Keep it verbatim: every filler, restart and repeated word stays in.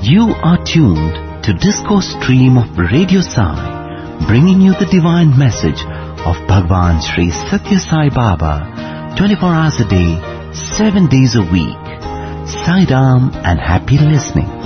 You are tuned to Discourse Stream of Radio Sai, bringing you the divine message of Bhagwan Sri Satya Sai Baba, twenty-four hours a day, seven days a week. Sai Ram and happy listening.